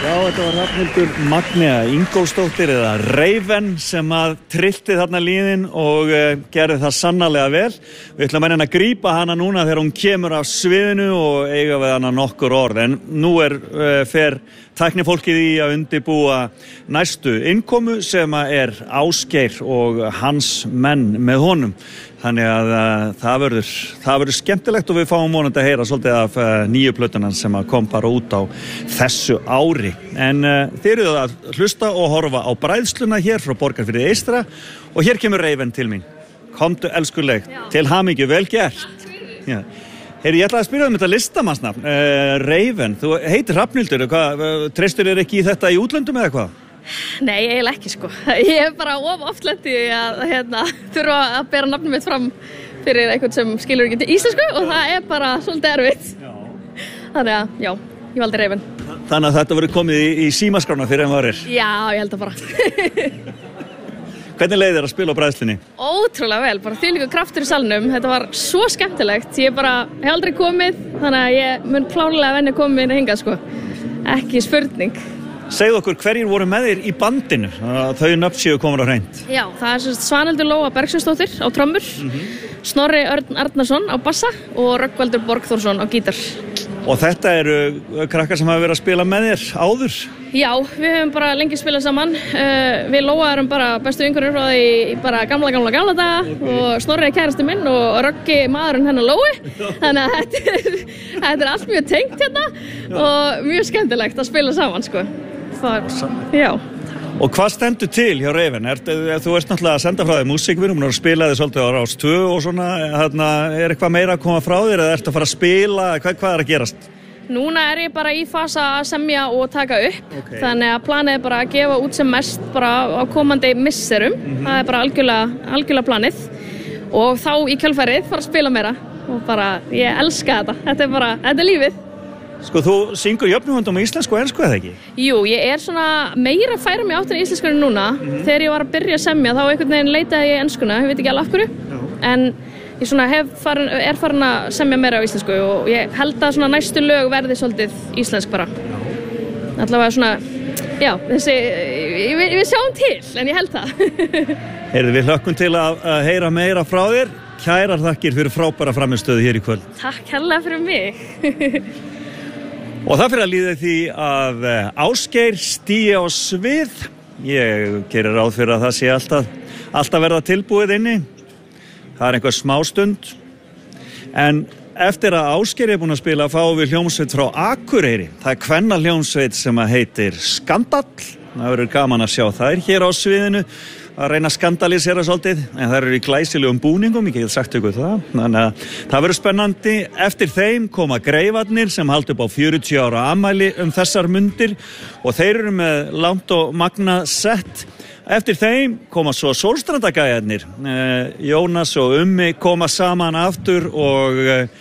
Já, þetta var Hrafnhildur Magnea Ingólfsdóttir eða Raven sem að tryllti þarna líðin og gerði það sannarlega vel. Við ætlum að grípa hana núna þegar hún kemur af sviðinu og eiga við hana nokkur orð. En nú fer tæknifólkið í að undirbúa næstu innkomu sem er Ásgeir og hans menn með honum. Þannig að það verður skemmtilegt og við fáum vonandi að heyra svolítið af nýju plötunan sem kom bara út á þessu ári. En þið eruð að hlusta og horfa á bræðsluna hér frá Borgarfirði eystra og hér kemur Raven til mín. Komdu elskuleg, til hamingju, vel gert. Já. Heyri, ég ætlaði að spyrja þetta listamannsnafn. Raven, þú heitir Hrafnhildur, treystir þér ekki í þetta í útlöndum eða hvað? Nei, eiginlega ekki sko. Ég bara oft lenti að þurfa að bera nafnum mitt fram fyrir einhvern sem skilur ekki til íslensku og það bara svolítið erfitt. Já. Þannig að, já, ég valdi Raven. Þannig að þetta verður komið í símaskrána fyrir en varir? Já, ég held að bara. Hvernig leið þér að spila á bræðslunni? Ótrúlega vel, bara þvílíkur kraftur í salnum. Þetta var svo skemmtilegt. Ég hef aldrei komið, þannig að ég mun klárlega venja komið inn að hingað sko. Ekki spurning. Segðu okkur, hverjir voru með þér í bandinu? Þau nöfn séu komin á hreint. Já, það Svanhildur Lóa Bergsveitsdóttir á trommur, Snorri Örn Arnarsson á bassa og Rögnvaldur Borgþórsson á gítar. Og þetta eru krakkar sem hafa verið að spila með þér áður? Já, við höfum bara lengi spilað saman. Við Lóa erum bara bestu vinkonur frá því bara gamla daga og Snorri kærasti minn og Röggi maðurinn hennar Lói. Þannig að þetta allt mjög tengt hérna og mjög skemmtilegt að spila saman sko. Já. Og hvað stendur til hjá Raven? Þú ert náttúrulega að senda frá þér músík, við erum að spila þig svolítið á Rás 2 og svona, er eitthvað meira að koma frá þér eða ertu að fara að spila, hvað að gerast? Núna ég bara í fasa að semja og taka upp, þannig að planið bara að gefa út sem mest bara á komandi misserum, það bara algjörlega planið og þá í kjölfærið fara að spila meira og bara, ég elska þetta er lífið. Sko, þú syngur jöfnumhöndum á íslensku og ensku eða ekki? Jú, ég svona meira að færa mig áttin í íslenskunni núna. Þegar ég var að byrja að semja, þá einhvern veginn leitaði ég enskuna, ég veit ekki alveg af hverju. En ég svona farin að semja meira á íslensku og ég held að svona næstu lög verði svolítið íslensk bara. Allavega svona, já, við sjáum til, en ég held það. Heyrðu, við hlökkum til að heyra meira frá þér. Kærar þakkir fyrir frábæra frammistöðu hér í kvöld. Takk kærlega fyrir mig. Og það fyrir að líða því að Ásgeir stígi á svið. Ég gerir ráð fyrir að það sé alltaf verða tilbúið inni. Það er einhver smástund. En eftir að Ásgeir búinn að spila fáum við hljómsveit frá Akureyri. Það er kvennahljómsveit sem heitir Skandall. Það verður gaman að sjá þær hér á sviðinu. Að reyna að skandalisera svolítið, en það eru í glæsilegum búningum, ég get sagt ykkur það. Þannig að það verður spennandi. Eftir þeim koma Greifarnir sem halda upp á 40 ára afmæli þessar mundir og þeir eru með langt og magna sett. Eftir þeim koma svo Sólstrandagæjarnir. Jónas og koma saman aftur og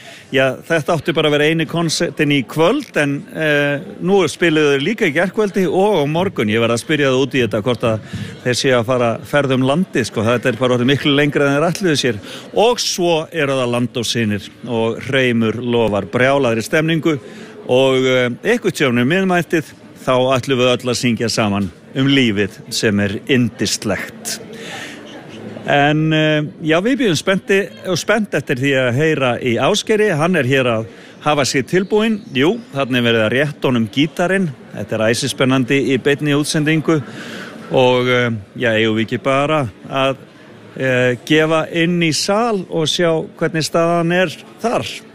þetta átti bara að vera eini konsertin í kvöld en nú spiluðu þeir líka í gærkvöldi og á morgun. Ég verð að spyrja það út í þetta hvort að þeir séu að fara ferð landið sko. Þetta er bara orðið miklu lengra en þeir ætluðu sér. Og svo eru það Landósynir og Hreimur lofar brjálaðri stemningu og eitthvað tjónum miðmættið þá ætlum við öll að syngja saman lífið sem er yndislegt. En já, við bíðum spennt eftir því að heyra í Ásgeiri. Hann er hér að hafa sig tilbúinn. Jú, þarna verið að rétta honum gítarinn. Þetta er æsispennandi í beinni útsendingu og já, eigum við ekki bara að gefa inn í sal og sjá hvernig staðan er þar.